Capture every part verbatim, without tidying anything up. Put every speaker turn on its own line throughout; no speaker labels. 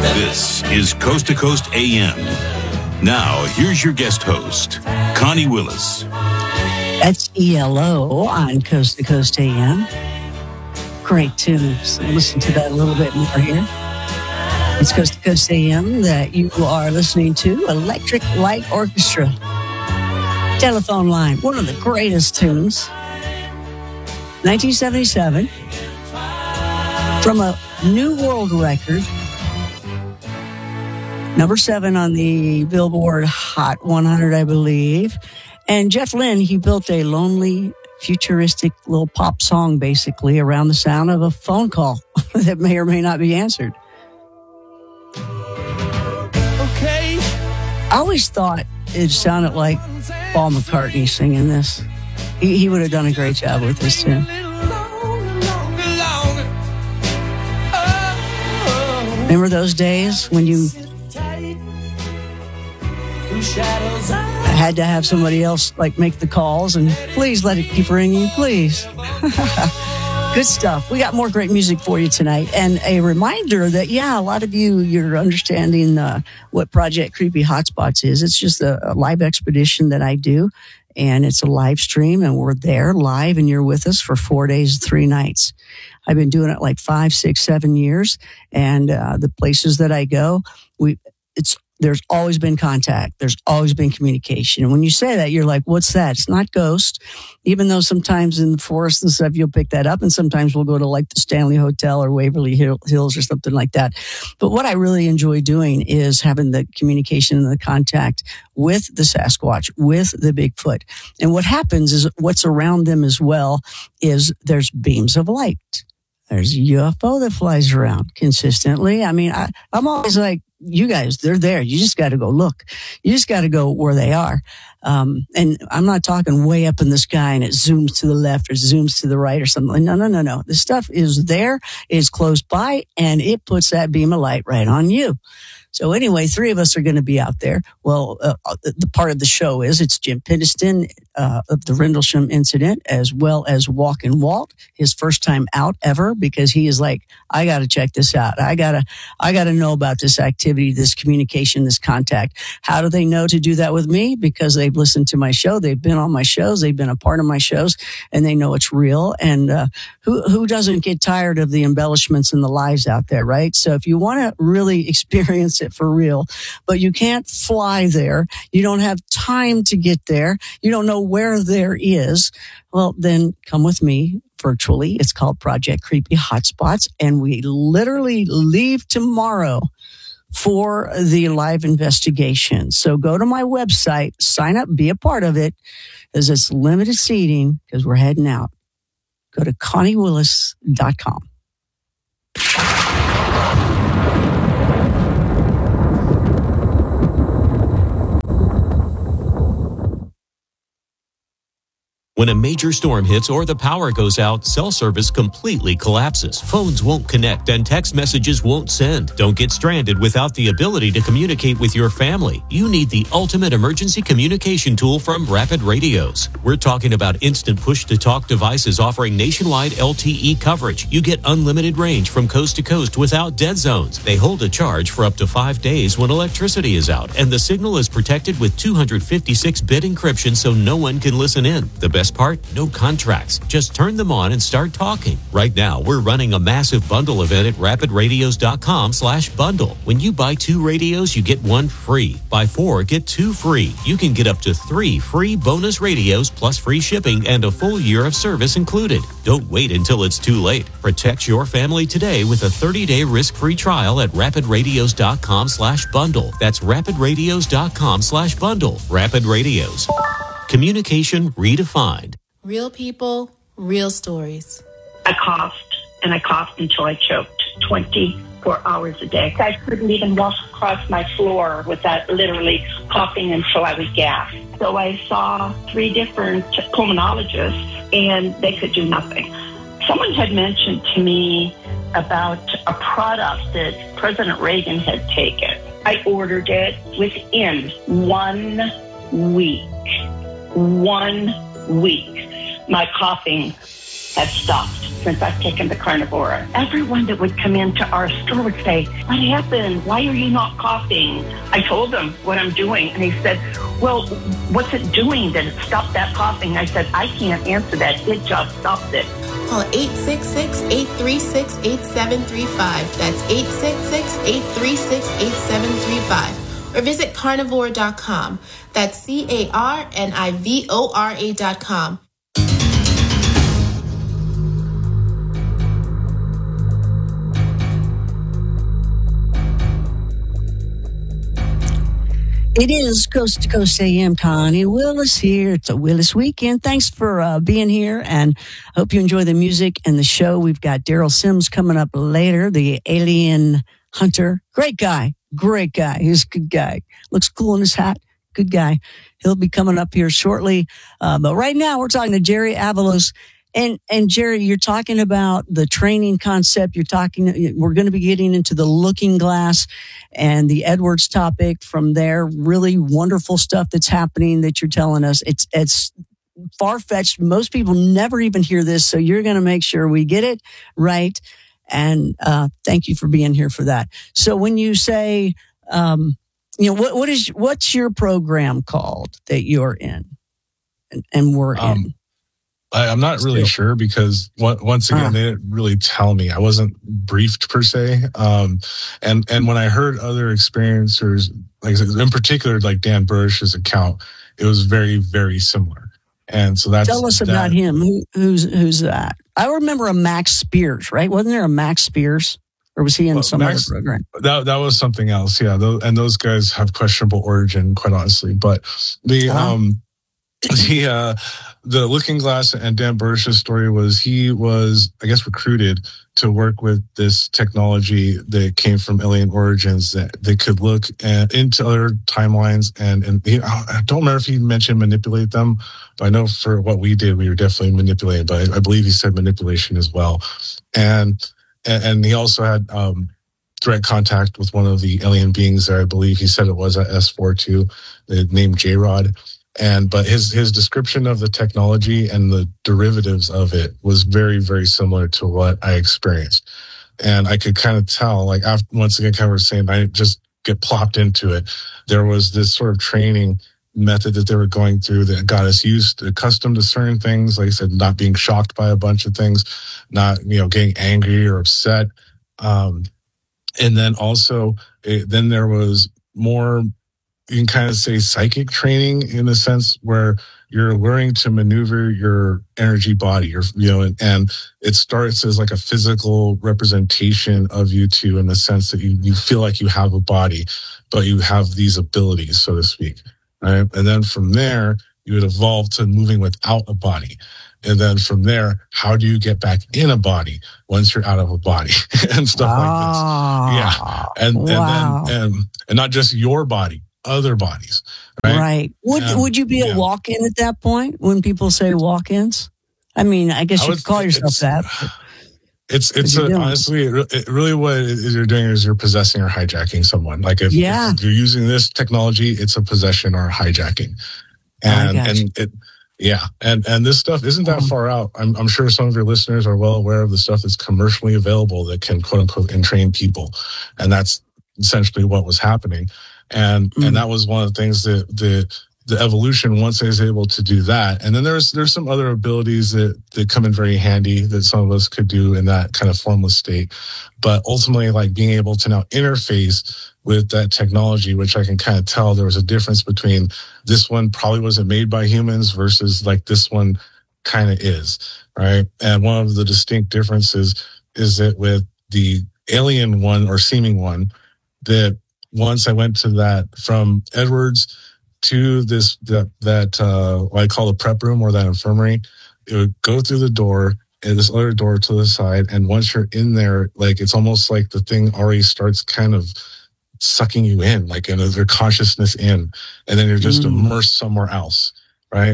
This is Coast to Coast A M. Now, here's your guest host, Connie Willis.
That's E L O on Coast to Coast A M. Great tunes. Listen to that a little bit more here. It's Coast to Coast A M that you are listening to, Electric Light Orchestra. Telephone Line, one of the greatest tunes. nineteen seventy-seven, from a New World record. Number seven on the Billboard Hot one hundred, I believe. And Jeff Lynne, he built a lonely, futuristic little pop song, basically, around the sound of a phone call that may or may not be answered. Okay. I always thought it sounded like Paul McCartney singing this. He, he would have done a great job with this, too. Remember those days when you had to have somebody else like make the calls and please let it keep ringing, please. Good stuff. We got more great music for you tonight. And a reminder that, yeah, a lot of you, you're understanding uh, what Project Creepy Hotspots is. It's just a, a live expedition that I do. And it's a live stream, and we're there live, and you're with us for four days, three nights. I've been doing it like five, six, seven years. And uh, the places that I go, we it's there's always been contact. There's always been communication. And when you say that, you're like, what's that? It's not ghost. Even though sometimes in the forest and stuff, you'll pick that up. And sometimes we'll go to like the Stanley Hotel or Waverly Hills or something like that. But what I really enjoy doing is having the communication and the contact with the Sasquatch, with the Bigfoot. And what happens is what's around them as well is there's beams of light. There's a U F O that flies around consistently. I mean, I, I'm always like, you guys, they're there. You just got to go look. You just got to go where they are. Um, and I'm not talking way up in the sky and it zooms to the left or zooms to the right or something. No, no, no, no. The stuff is there, is close by, and it puts that beam of light right on you. So anyway, three of us are going to be out there. Well, uh, the, the part of the show is it's Jim Pittiston uh, of the Rendlesham incident, as well as Walkin' Walt, his first time out ever, because he is like, I got to check this out. I got to, I got to know about this activity, this communication, this contact. How do they know to do that with me? Because they've listened to my show. They've been on my shows. They've been a part of my shows, and they know it's real. And uh, who, who doesn't get tired of the embellishments and the lies out there, right? So if you want to really experience it for real, but you can't fly there, you don't have time to get there, you don't know where there is, well, then come with me virtually. It's called Project Creepy Hotspots, and we literally leave tomorrow for the live investigation. So go to my website, sign up, be a part of it, as it's limited seating because we're heading out. Go to connie willis dot com.
When a major storm hits or the power goes out, cell service completely collapses. Phones won't connect and text messages won't send. Don't get stranded without the ability to communicate with your family. You need the ultimate emergency communication tool from Rapid Radios. We're talking about instant push-to-talk devices offering nationwide L T E coverage. You get unlimited range from coast to coast without dead zones. They hold a charge for up to five days when electricity is out, and the signal is protected with two hundred fifty-six bit encryption so no one can listen in. The best part? No contracts. Just turn them on and start talking. Right now, we're running a massive bundle event at rapid radios dot com slash bundle. When you buy two radios, you get one free. Buy four, get two free. You can get up to three free bonus radios plus free shipping and a full year of service included. Don't wait until it's too late. Protect your family today with a thirty-day risk-free trial at rapid radios dot com slash bundle. That's rapid radios dot com slash bundle. Rapid Radios. Communication redefined.
Real people, real stories.
I coughed, and I coughed until I choked twenty-four hours a day. I couldn't even walk across my floor without literally coughing until I would gasp. So I saw three different pulmonologists, and they could do nothing. Someone had mentioned to me about a product that President Reagan had taken. I ordered it within one week. One week, my coughing had stopped. since I've taken the Carnivora. Everyone that would come into our store would say, what happened? Why are you not coughing? I told him what I'm doing, and he said, well, what's it doing that it stopped that coughing? I said, I can't answer that. It just stopped it.
Call eight six six, eight three six, eight seven three five. That's eight six six, eight three six, eight seven three five. Or visit carnivore dot com. That's C A R N I V O R A dot com.
It is Coast to Coast A M. Connie Willis here. It's a Willis weekend. Thanks for uh, being here, and hope you enjoy the music and the show. We've got Daryl Sims coming up later, the alien hunter. Great guy. Great guy. He's a good guy. Looks cool in his hat. Good guy. He'll be coming up here shortly. Uh, but right now, we're talking to Jerry Avalos. And, and Jerry, you're talking about the training concept. You're talking, we're going to be getting into the looking glass and the Edwards topic from there. Really wonderful stuff that's happening that you're telling us. It's, it's far-fetched. Most people never even hear this. So you're going to make sure we get it right. And, uh, thank you for being here for that. So when you say, um, you know, what, what is, what's your program called that you're in and, and we're
um,
in?
I, I'm not really sure because one, once again, uh, they didn't really tell me. I wasn't briefed per se. Um, and, and when I heard other experiencers, like in particular, like Dan Burrish's account, it was very, very similar. And so that's
tell us
that,
about him. Who, who's who's that? I remember a Max Spears, right? Wasn't there a Max Spears, or was he in well, some Max, other program?
That that was something else. Yeah, those, and those guys have questionable origin, quite honestly. But the uh-huh. um. He, uh, the Looking Glass and Dan Burrish's story was he was, I guess, recruited to work with this technology that came from alien origins that they could look at, into other timelines. And, and he, I don't remember if he mentioned manipulate them, but I know for what we did, we were definitely manipulated, but I, I believe he said manipulation as well. And, and, and he also had, um, direct contact with one of the alien beings there. I believe he said it was at S forty-two, named J-Rod. And, but his, his description of the technology and the derivatives of it was very, very similar to what I experienced. And I could kind of tell, like, after, once again, kind of was saying, I just get plopped into it. There was this sort of training method that they were going through that got us used, accustomed to certain things. Like I said, not being shocked by a bunch of things, not, you know, getting angry or upset. Um, and then also, it, then there was more, you can kind of say psychic training in a sense where you're learning to maneuver your energy body, your, you know, and, and it starts as like a physical representation of you two in the sense that you, you feel like you have a body, but you have these abilities, so to speak. Right. And then from there, you would evolve to moving without a body. And then from there, how do you get back in a body once you're out of a body and stuff
ah,
like this? Yeah. And,
wow.
and then, and, and not just your body, other bodies. Right.
right. Would
and,
would you be
yeah.
a walk-in at that point when people say walk-ins? I mean, I guess
I
you
would,
could call yourself that.
It's, it's a, honestly, it, it really what it is you're doing is you're possessing or hijacking someone. Like if,
yeah.
if you're using this technology, it's a possession or a hijacking. And, and it, yeah. And, and this stuff isn't that um, far out. I'm, I'm sure some of your listeners are well aware of the stuff that's commercially available that can quote unquote entrain people. And that's essentially what was happening. And, mm. and that was one of the things that the, the evolution, once I was able to do that. And then there's, there's some other abilities that, that come in very handy that some of us could do in that kind of formless state. But ultimately, like being able to now interface with that technology, which I can kind of tell there was a difference between this one probably wasn't made by humans versus like this one kind of is, right? And one of the distinct differences is that with the alien one or seeming one, that once I went to that from Edwards to this, that, that, uh, what I call the prep room or that infirmary, it would go through the door and this other door to the side. And once you're in there, like, it's almost like the thing already starts kind of sucking you in, like another consciousness in, and then you're just mm. immersed somewhere else. Right.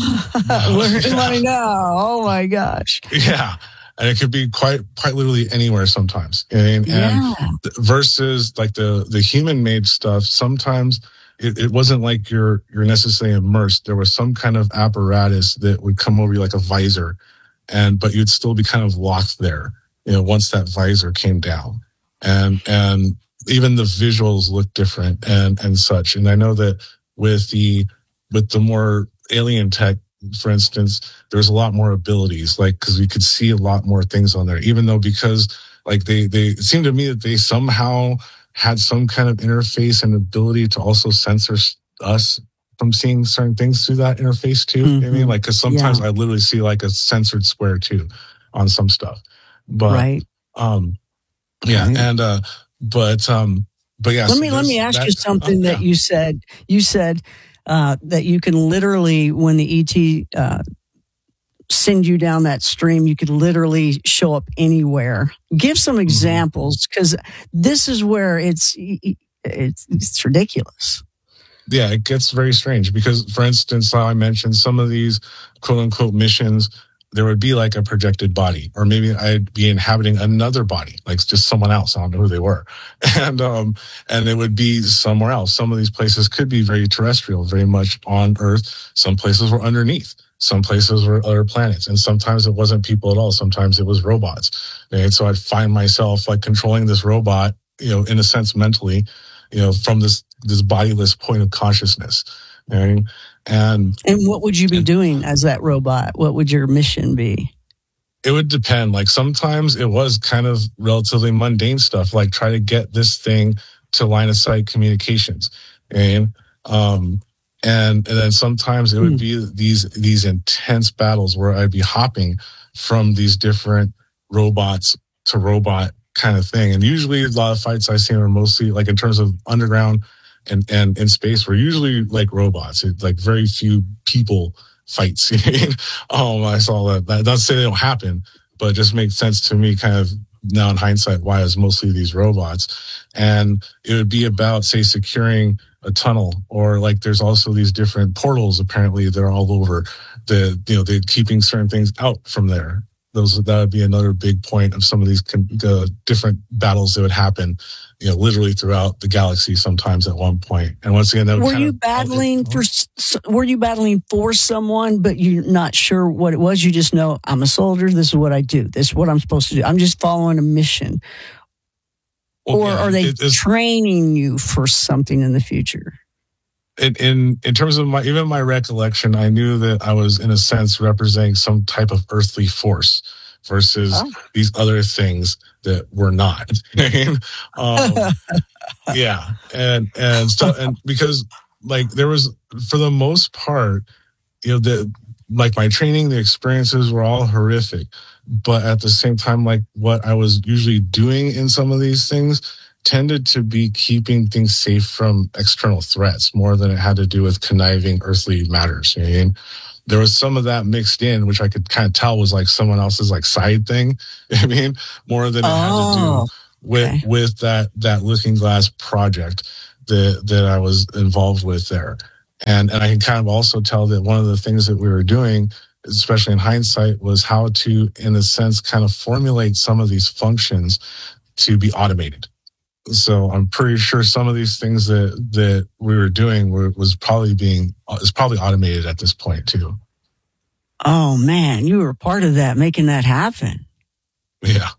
Where do I know? Oh my gosh.
Yeah. And it could be quite, quite literally anywhere sometimes. And,
yeah.
and versus like the, the human made stuff, sometimes it, it wasn't like you're, you're necessarily immersed. There was some kind of apparatus that would come over you like a visor. and but you'd still be kind of locked there, you know, once that visor came down, and and even the visuals look different and and such. And I know that with the with the more alien tech, for instance, there's a lot more abilities, like because we could see a lot more things on there, even though because like they they it seemed to me that they somehow had some kind of interface and ability to also censor us from seeing certain things through that interface too. Mm-hmm. You know what I mean, like because sometimes yeah. I literally see like a censored square too on some stuff, but
right.
um, yeah, right. and uh. But um, but yeah.
Let
so
me let me ask
that,
you something oh, that
yeah.
you said. You said uh, that you can literally, when the E T uh, send you down that stream, you could literally show up anywhere. Give some examples, because this is where it's it's it's ridiculous.
Yeah, it gets very strange because, for instance, how I mentioned some of these quote unquote missions. There would be like a projected body, or maybe I'd be inhabiting another body, like just someone else. I don't know who they were. And, um, and it would be somewhere else. Some of these places could be very terrestrial, very much on Earth. Some places were underneath. Some places were other planets. And sometimes it wasn't people at all. Sometimes it was robots. And so I'd find myself like controlling this robot, you know, in a sense mentally, you know, from this, this bodiless point of consciousness. You know what I mean? And
and what would you be
and,
doing as that robot? What would your mission be?
It would depend. Like sometimes it was kind of relatively mundane stuff, like try to get this thing to line of sight communications, and um, and and then sometimes it would be these these intense battles where I'd be hopping from these different robots to robot kind of thing. And usually a lot of fights I see are mostly like in terms of underground. And, and in space, we're usually like robots. It's like very few people fights. um, I saw that. That doesn't say they don't happen, but it just makes sense to me kind of now in hindsight why it's mostly these robots. And it would be about, say, securing a tunnel, or like there's also these different portals. Apparently they're all over the, you know, they're keeping certain things out from there. Those, that would be another big point of some of these uh, different battles that would happen, you know, literally throughout the galaxy sometimes at one point. And once again, that would
were
kind
you
of,
battling for, were you battling for someone, but you're not sure what it was? You just know, I'm a soldier. This is what I do. This is what I'm supposed to do. I'm just following a mission. Well, or yeah, are they it, training you for something in the future?
In, in in terms of my, even my recollection, I knew that I was in a sense representing some type of earthly force versus oh. these other things that were not. um, yeah, and and so and because like there was, for the most part, you know, the like my training, the experiences were all horrific, but at the same time, like what I was usually doing in some of these things tended to be keeping things safe from external threats more than it had to do with conniving earthly matters. You know what I mean? There was some of that mixed in, which I could kind of tell was like someone else's like side thing. You know what I mean? More than it oh, had to do with, okay. with that, that Looking Glass project that, that I was involved with there. And, and I can kind of also tell that one of the things that we were doing, especially in hindsight, was how to, in a sense, kind of formulate some of these functions to be automated. So I'm pretty sure some of these things that, that we were doing were, was probably being, is probably automated at this point too.
Oh man, you were part of that, making that happen.
Yeah.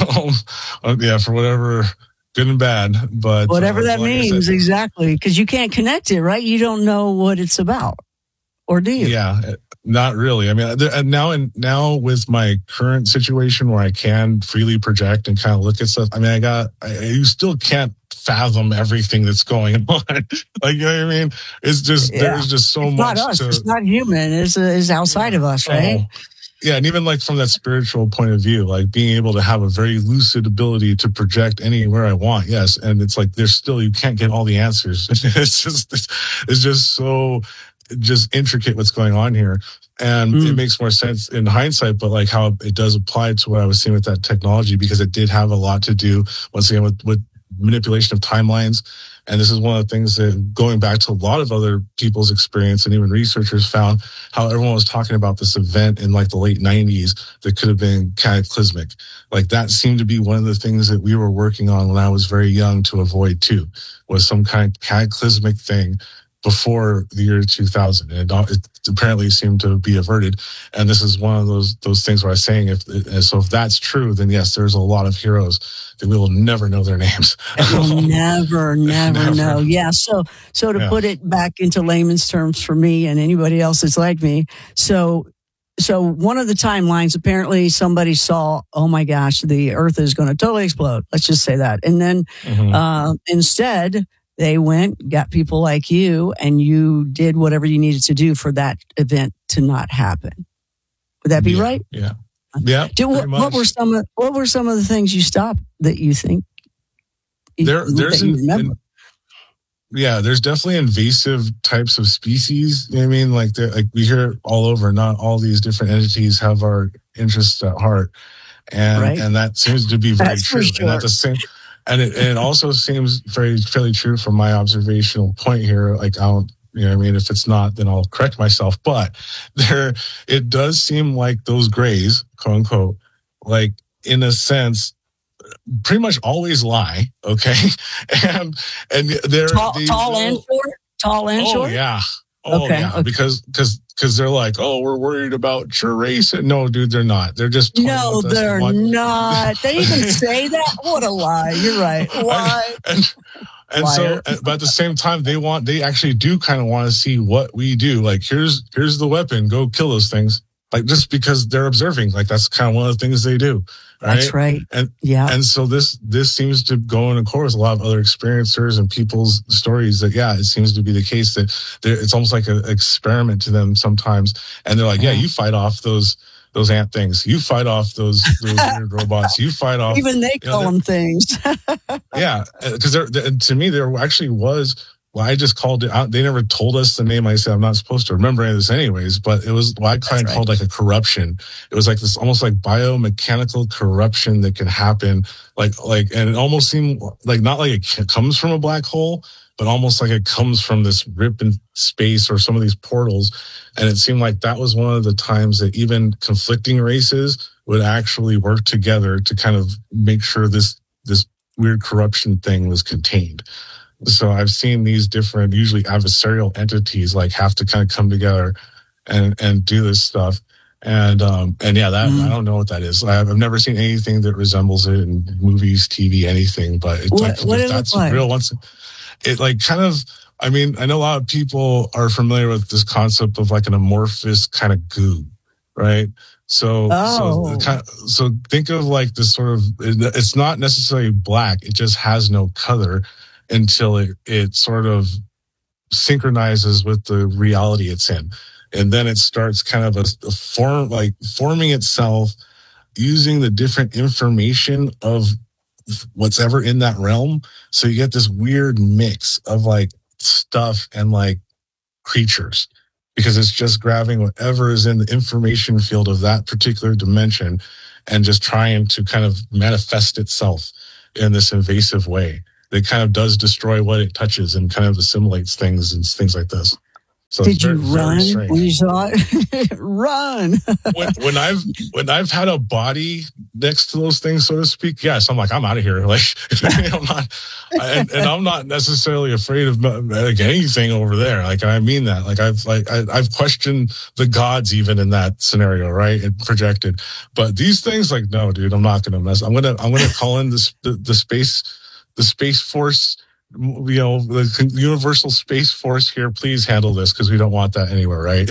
Yeah. For whatever, good and bad, but
whatever
uh,
that like means, said, exactly. Cause you can't connect it, right? You don't know what it's about, or do you?
Yeah. Not really. I mean, now and now with my current situation where I can freely project and kind of look at stuff. I mean, I got, I, you still can't fathom everything that's going on. Like, you know what I mean? It's just, yeah. there's just so
it's
much.
Not us.
To,
it's not human. It's, it's outside of us, right?
Oh, yeah. And even like from that spiritual point of view, like being able to have a very lucid ability to project anywhere I want. Yes. And it's like, there's still, you can't get all the answers. It's just, it's, it's just so, just intricate what's going on here. And mm. it makes more sense in hindsight, but like how it does apply to what I was seeing with that technology, because it did have a lot to do, once again, with, with manipulation of timelines. And this is one of the things that, going back to a lot of other people's experience and even researchers, found how everyone was talking about this event in like the late nineties that could have been cataclysmic. Like that seemed to be one of the things that we were working on when I was very young to avoid too, was some kind of cataclysmic thing before the year two thousand. And it, it apparently seemed to be averted. And this is one of those those things where I was saying, if so, if that's true, then yes, there's a lot of heroes that we will never know their names.
We'll never, never, never know. Yeah. So, so to
yeah.
put it back into layman's terms for me and anybody else that's like me, so. So one of the timelines, apparently somebody saw, oh my gosh, the earth is going to totally explode. Let's just say that. And then mm-hmm. uh, instead, they went, got people like you, and you did whatever you needed to do for that event to not happen. Would that be
yeah,
right?
Yeah. Yeah.
Do, what, what were some of what were some of the things you stopped that you think you,
there there's
that you
an,
remember?
An, yeah, there's definitely invasive types of species. You know what I mean, like like we hear all over. Not all these different entities have our interests at heart, and
right.
and that seems to be very
That's
true.
for sure.
And at the same, and it, and it also seems very fairly true from my observational point here. Like I don't, you know what I mean. If it's not, then I'll correct myself. But there, it does seem like those grays, quote unquote, like in a sense, pretty much always lie, okay? And and they're
tall,
they,
tall and short, tall and
oh,
short.
Yeah, oh
okay,
yeah,
okay.
because because because they're like, oh, we're worried about your race. No, dude, they're not. They're just
no, they're not. They even say that. What a lie! You're right. Why?
And, and, and so, but at the same time, they want they actually do kind of want to see what we do. Like, here's here's the weapon. Go kill those things. Like just because they're observing, like that's kind of one of the things they do. Right?
That's right.
And
yeah.
And so this this seems to go in accord with a lot of other experiencers and people's stories that yeah, it seems to be the case that it's almost like an experiment to them sometimes. And they're like, yeah, you fight off those those ant things. You fight off those those weird robots. You fight off.
Even they call
you know,
them things.
yeah, because there to me there actually was. Well, I just called it out. They never told us the name. I said, I'm not supposed to remember any of this anyways, but it was, well, I kind of right. called like a corruption. It was like this almost like biomechanical corruption that can happen. Like, like, and it almost seemed like not like it comes from a black hole, but almost like it comes from this rip in space or some of these portals. And it seemed like that was one of the times that even conflicting races would actually work together to kind of make sure this, this weird corruption thing was contained. So I've seen these different, usually adversarial entities, like have to kind of come together and and do this stuff. And um and yeah, that mm. I don't know what that is. I've, I've never seen anything that resembles it in movies, T V, anything. But it's
what,
like
what
if that's
like?
real. Once it like kind of, I mean, I know a lot of people are familiar with this concept of like an amorphous kind of goo, right? So,
oh.
so, kind of, so think of like this sort of. It's not necessarily black; it just has no color. Until it, it sort of synchronizes with the reality it's in. And then it starts kind of a, a form, like forming itself using the different information of what's ever in that realm. So you get this weird mix of like stuff and like creatures because it's just grabbing whatever is in the information field of that particular dimension and just trying to kind of manifest itself in this invasive way. It kind of does destroy what it touches and kind of assimilates things and things like this. So
did
very,
you run when you saw it? Run.
when, when I've when I've had a body next to those things, so to speak, yes, I'm like, I'm out of here. Like, I'm not, and, and I'm not necessarily afraid of like anything over there. Like, I mean that. Like, I've like I, I've questioned the gods even in that scenario, right? And projected, but these things, like, no, dude, I'm not gonna mess. I'm gonna I'm gonna call in this the, the space. The Space Force, you know, the Universal Space Force here, please handle this because we don't want that anywhere, right?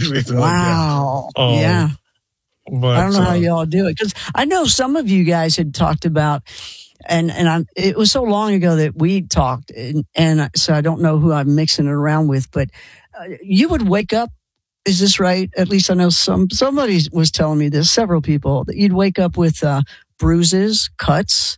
Wow.
Like, yeah. Oh,
yeah.
But,
I don't know
uh,
how y'all do it because I know some of you guys had talked about, and and I'm, it was so long ago that we talked, and, and so I don't know who I'm mixing it around with, but uh, you would wake up. Is this right? At least I know some somebody was telling me this. Several people that you'd wake up with uh, bruises, cuts.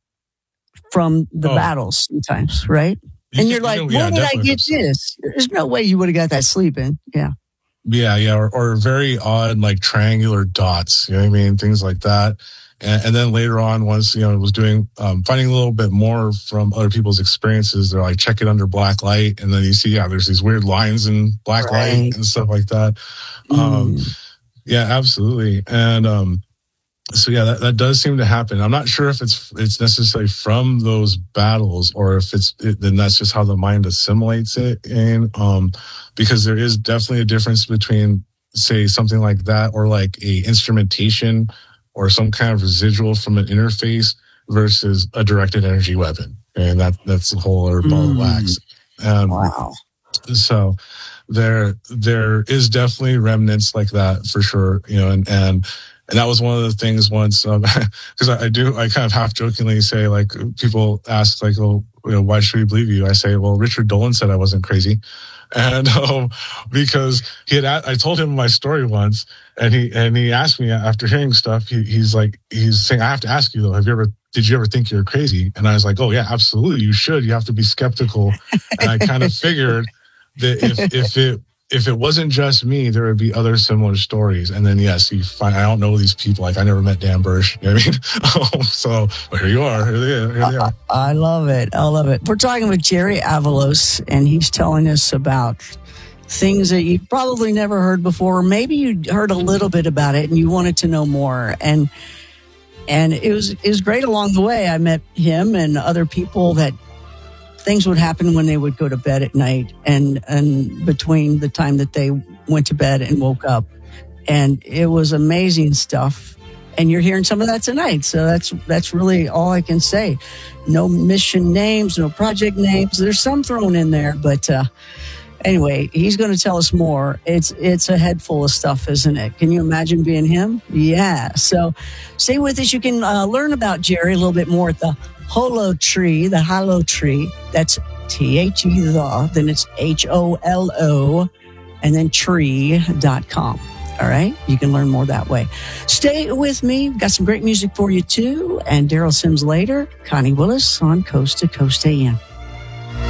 From the oh. battles sometimes, right? You and you're like, you know, where yeah, did I get this? There's no way you would have got that sleeping. Yeah.
Yeah, yeah. Or, or very odd, like triangular dots, you know what I mean? Things like that. And, and then later on, once, you know, I was doing, um, finding a little bit more from other people's experiences, they're like, check it under black light. And then you see, yeah, there's these weird lines in black right. light and stuff like that. Mm. Um, yeah, absolutely. And, um, So yeah, that, that does seem to happen. I'm not sure if it's it's necessarily from those battles or if it's it, then that's just how the mind assimilates it in. Um, because there is definitely a difference between, say, something like that or like a instrumentation or some kind of residual from an interface versus a directed energy weapon, and that that's a whole other ball of wax. Um,
wow.
So there there is definitely remnants like that for sure, you know, and and. And that was one of the things once, because um, I, I do, I kind of half jokingly say, like, people ask, like, well, you know, why should we believe you? I say, well, Richard Dolan said I wasn't crazy. And um, because he had, I told him my story once, and he and he asked me after hearing stuff, he, he's like, he's saying, I have to ask you though, have you ever, did you ever think you're crazy? And I was like, oh yeah, absolutely, you should. You have to be skeptical. And I kind of figured that if if it if it wasn't just me, there would be other similar stories. And then, yes, you find, I don't know these people. Like, I never met Dan Bursch. You know what I mean? so, but here you are. Here they, here they are.
I, I love it. I love it. We're talking with Jerry Avalos, and he's telling us about things that you probably never heard before. Or maybe you heard a little bit about it and you wanted to know more. And and it was, it was great along the way. I met him and other people that things would happen when they would go to bed at night and, and between the time that they went to bed and woke up. And it was amazing stuff. And you're hearing some of that tonight. So that's, that's really all I can say. No mission names, no project names. There's some thrown in there, but, uh, anyway, he's going to tell us more. It's, it's a head full of stuff, isn't it? Can you imagine being him? Yeah. So stay with us. You can uh, learn about Jerry a little bit more at the Holo Tree, the Holo Tree. That's T H E the, then it's H O L O, and then tree dot com. All right? You can learn more that way. Stay with me. We've got some great music for you, too. And Daryl Sims later. Connie Willis on Coast to Coast A M.